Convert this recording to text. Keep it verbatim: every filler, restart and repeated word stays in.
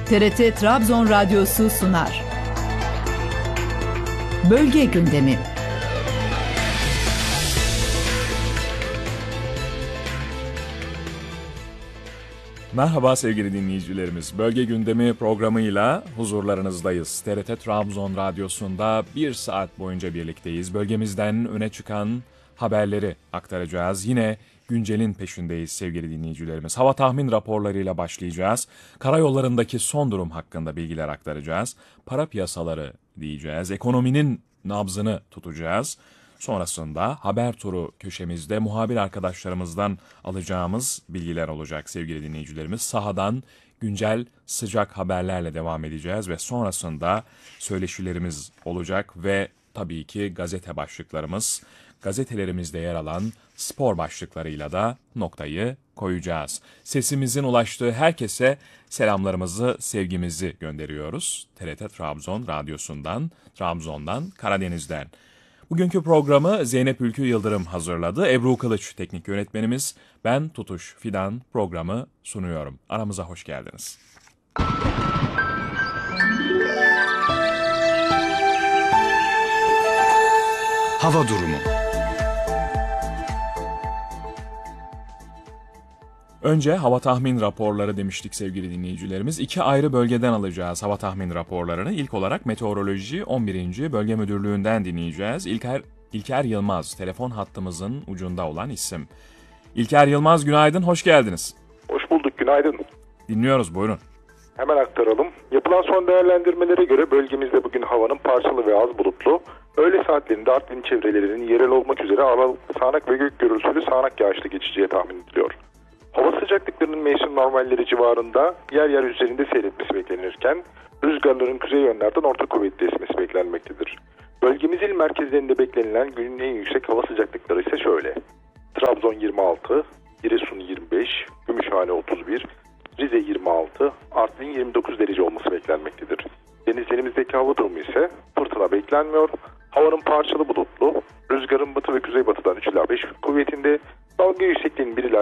T R T Trabzon Radyosu sunar. Bölge Gündemi. Merhaba sevgili dinleyicilerimiz. Bölge Gündemi programıyla huzurlarınızdayız. T R T Trabzon Radyosu'nda bir saat boyunca birlikteyiz. Bölgemizden öne çıkan haberleri aktaracağız. Yine güncelin peşindeyiz sevgili dinleyicilerimiz. Hava tahmin raporlarıyla başlayacağız. Karayollarındaki son durum hakkında bilgiler aktaracağız. Para piyasaları diyeceğiz. Ekonominin nabzını tutacağız. Sonrasında haber turu köşemizde muhabir arkadaşlarımızdan alacağımız bilgiler olacak sevgili dinleyicilerimiz. Sahadan güncel sıcak haberlerle devam edeceğiz ve sonrasında söyleşilerimiz olacak ve tabii ki gazete başlıklarımız, gazetelerimizde yer alan spor başlıklarıyla da noktayı koyacağız. Sesimizin ulaştığı herkese selamlarımızı, sevgimizi gönderiyoruz. T R T Trabzon Radyosu'ndan, Trabzon'dan, Karadeniz'den. Bugünkü programı Zeynep Ülkü Yıldırım hazırladı. Ebru Kılıç teknik yönetmenimiz. Ben Tutuş Fidan programı sunuyorum. Aramıza hoş geldiniz. Hava durumu. Önce hava tahmin raporları demiştik sevgili dinleyicilerimiz. İki ayrı bölgeden alacağız hava tahmin raporlarını. İlk olarak Meteoroloji on birinci Bölge Müdürlüğü'nden dinleyeceğiz. İlker, İlker Yılmaz, telefon hattımızın ucunda olan isim. İlker Yılmaz, günaydın, hoş geldiniz. Hoş bulduk, günaydın. Dinliyoruz, buyurun. Hemen aktaralım. Yapılan son değerlendirmelere göre bölgemizde bugün havanın parçalı ve az bulutlu, öğle saatlerinde Artvin çevrelerinin yerel olmak üzere aralıklı sağanak ve gök gürültülü sağanak yağışlı geçeceği tahmin ediliyor. Hava sıcaklıklarının mevsim normalleri civarında yer yer üzerinde seyretmesi beklenirken rüzgarların kuzey yönlerden orta kuvvetli esmesi beklenmektedir. Bölgemiz il merkezlerinde beklenilen günün en yüksek hava sıcaklıkları ise şöyle: Trabzon yirmi altı, Giresun yirmi beş, Gümüşhane otuz bir, Rize yirmi altı, Artvin yirmi dokuz derece olması beklenmektedir. Denizlerimizdeki hava durumu ise fırtına beklenmiyor. Havanın parçalı bulutlu, rüzgarın batı ve kuzeybatıdan üç ila beş kuvvetinde, dalga yüksekliğinin bir ila